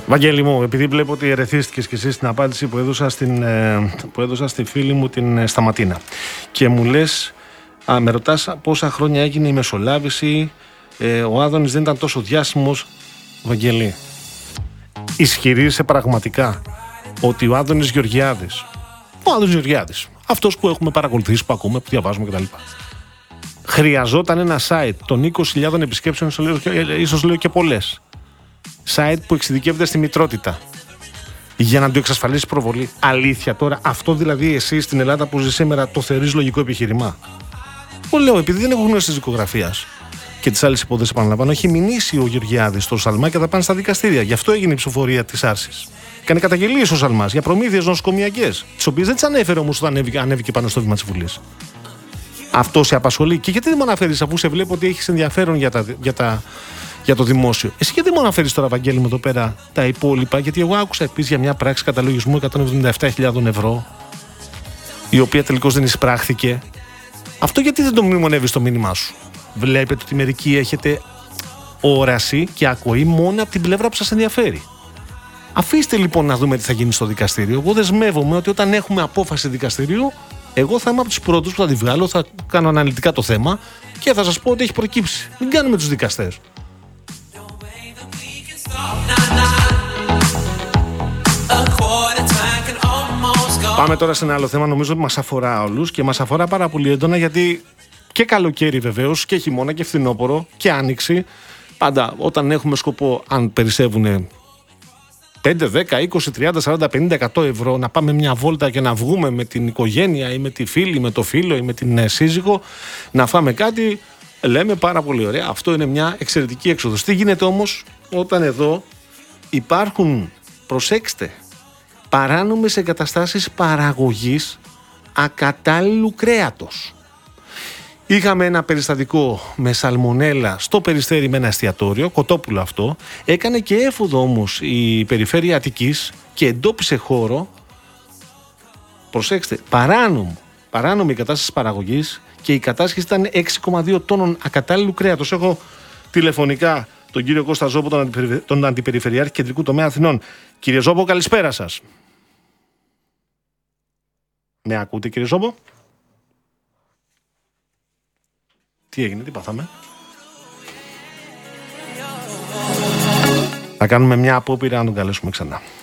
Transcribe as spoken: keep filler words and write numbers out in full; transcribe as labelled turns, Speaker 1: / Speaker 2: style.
Speaker 1: Βαγγέλη μου, επειδή βλέπω ότι ερεθίστηκες και εσύ στην απάντηση που έδωσα, στην, που έδωσα στη φίλη μου την Σταματίνα και μου λες, α, με ρωτάς πόσα χρόνια έγινε η μεσολάβηση, ε, ο Άδωνης δεν ήταν τόσο διάσημος. Βαγγέλη, ισχυρίζεσαι πραγματικά ότι ο Άδωνης Γεωργιάδης, ο Άδωνης Γεωργιάδης, αυτός που έχουμε παρακολουθήσει, που ακούμε, που διαβάζουμε κτλ., χρειαζόταν ένα site των είκοσι χιλιάδων επισκέψεων, ίσως λέω και πολλές, site που εξειδικεύεται στη μητρότητα, για να του εξασφαλίσει προβολή? Αλήθεια τώρα, αυτό δηλαδή εσύ στην Ελλάδα που ζει σήμερα το θεωρείς λογικό επιχείρημα? Το λέω επειδή δεν έχω γνώση της δικογραφίας και τις άλλες υπόθεσεις, επαναλαμβάνω. Έχει μηνύσει ο Γεωργιάδης στο Σαλμά και θα πάνε στα δικαστήρια. Γι' αυτό έγινε η ψηφοφορία της άρσης. Κάνει καταγγελίες ο Σαλμάς για προμήθειες νοσοκομιακές, τις οποίες δεν τις ανέφερε όμως όταν ανέβηκε, ανέβηκε πάνω στο βήμα της Βουλής. Αυτό σε απασχολεί? Και γιατί δεν μου αναφέρεις, αφού σε βλέπω ότι έχεις ενδιαφέρον για, τα, για, τα, για το δημόσιο? Εσύ γιατί μου αναφέρεις τώρα, Βαγγέλη μου, εδώ πέρα τα υπόλοιπα? Γιατί εγώ άκουσα επίσης για μια πράξη καταλογισμού εκατόν εβδομήντα επτά χιλιάδων ευρώ, η οποία τελικώς δεν εισπράχθηκε. Αυτό γιατί δεν το μνημονεύεις στο μήνυμά σου? Βλέπετε ότι μερικοί έχετε όραση και ακοή μόνο από την πλευρά που σας ενδιαφέρει. Αφήστε λοιπόν να δούμε τι θα γίνει στο δικαστήριο. Εγώ δεσμεύομαι ότι όταν έχουμε απόφαση δικαστηρίου, εγώ θα είμαι από τους πρώτους που θα τη βγάλω, θα κάνω αναλυτικά το θέμα και θα σας πω ότι έχει προκύψει. Μην κάνουμε τους δικαστές. Πάμε τώρα σε ένα άλλο θέμα, νομίζω ότι μας αφορά όλους και μας αφορά πάρα πολύ έντονα, γιατί και καλοκαίρι βεβαίως και χειμώνα και φθινόπωρο και άνοιξη, πάντα όταν έχουμε σκοπό, αν περισσεύουν πέντε, δέκα, είκοσι, τριάντα, σαράντα, πενήντα, εκατό ευρώ, να πάμε μια βόλτα και να βγούμε με την οικογένεια ή με τη φίλη, με το φίλο ή με την σύζυγο, να φάμε κάτι, λέμε πάρα πολύ ωραία. Αυτό είναι μια εξαιρετική έξοδος. Τι γίνεται όμως όταν εδώ υπάρχουν, προσέξτε, παράνομες εγκαταστάσεις παραγωγής ακατάλληλου κρέατος? Είχαμε ένα περιστατικό με σαλμονέλα στο Περιστέρι με ένα εστιατόριο, κοτόπουλο αυτό. Έκανε και έφοδο όμως η Περιφέρεια Αττικής και εντόπισε χώρο, προσέξτε, παράνομο, παράνομη κατάσταση παραγωγής, και η κατάσχεση ήταν έξι κόμμα δύο τόνων ακατάλληλου κρέατος. Έχω τηλεφωνικά τον κύριο Κώστα Ζώπο, τον, αντιπερι... τον Αντιπεριφερειάρχη Κεντρικού Τομέα Αθηνών. Κύριε Ζώπο, καλησπέρα σας. Με ακούτε, κύριε Ζώπο? Τι έγινε, τι πάθαμε? Θα κάνουμε μια απόπειρα να τον καλέσουμε ξανά.